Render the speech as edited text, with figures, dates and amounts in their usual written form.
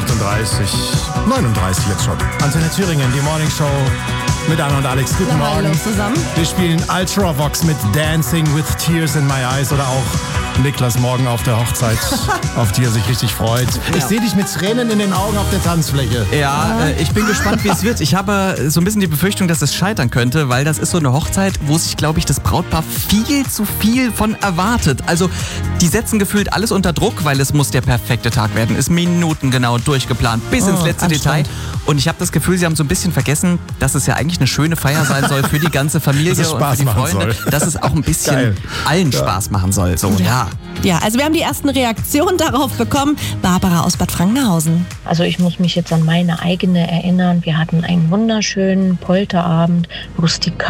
39 jetzt schon. Antenne Thüringen, die Morning Show mit Anna und Alex. Guten Morgen. Hallo zusammen. Wir spielen Ultravox mit Dancing with Tears in My Eyes oder auch Niklas morgen auf der Hochzeit, auf die er sich richtig freut. Ich sehe dich mit Tränen in den Augen auf der Tanzfläche. Ja, ich bin gespannt, wie es wird. Ich habe so ein bisschen die Befürchtung, dass es scheitern könnte, weil das ist so eine Hochzeit, wo sich, glaube ich, das Brautpaar viel zu viel von erwartet. Also die setzen gefühlt alles unter Druck, weil es muss der perfekte Tag werden. Ist minutengenau durchgeplant, bis ins letzte Detail. Und ich habe das Gefühl, sie haben so ein bisschen vergessen, dass es ja eigentlich eine schöne Feier sein soll für die ganze Familie dass es und Spaß für die machen Freunde. soll. Dass es auch ein bisschen allen Spaß machen soll. So, ja. Ja, also wir haben die ersten Reaktionen darauf bekommen. Barbara aus Bad Frankenhausen. Also ich muss mich jetzt an meine eigene erinnern. Wir hatten einen wunderschönen Polterabend, rustikal.